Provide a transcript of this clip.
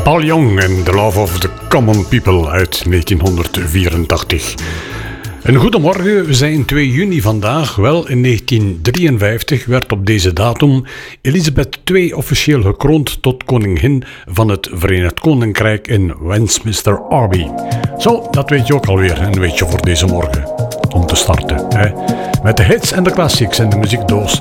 Paul Young en The Love of the Common People uit 1984. Een goedemorgen, we zijn 2 juni vandaag. Wel, in 1953 werd op deze datum Elizabeth II officieel gekroond tot koningin van het Verenigd Koninkrijk in Westminster Abbey. Zo, dat weet je ook alweer, een weetje voor deze morgen. Om te starten, hè. Met de hits en de classics en de muziekdoos